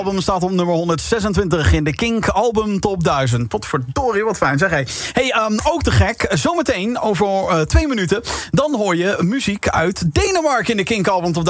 album staat op nummer 126 in de Kink Album Top 1000. Potverdorie, wat fijn zeg. Hey, ook te gek. Zometeen over 2 minuten. Dan hoor je muziek uit Denemarken in de Kink Album Top 1000.